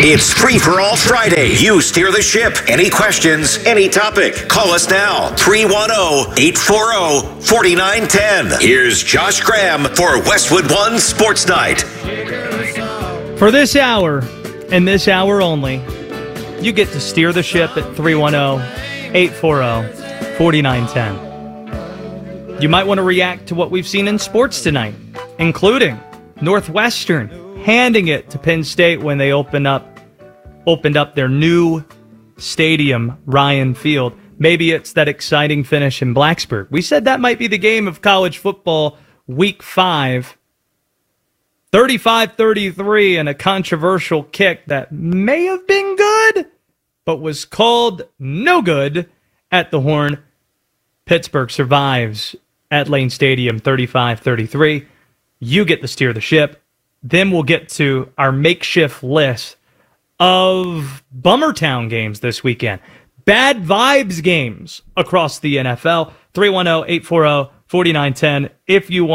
It's Free for All Friday. You steer the ship. Any questions, any topic. Call us now. 310-840-4910. Here's Josh Graham for Westwood One Sports Night. For this hour, and this hour only, you get to steer the ship at 310-840-4910. You might want to react to what we've seen in sports tonight, including Northwestern handing it to Penn State when they opened up their new stadium, Ryan Field. Maybe it's that exciting finish in Blacksburg. We said that might be the game of college football week 5. 35-33 and a controversial kick that may have been good, but was called no good at the Horn. Pittsburgh survives at Lane Stadium 35-33. You get to steer the ship. Then we'll get to our makeshift list of Bummertown games this weekend. Bad vibes games across the NFL. 310-840-4910 if you want.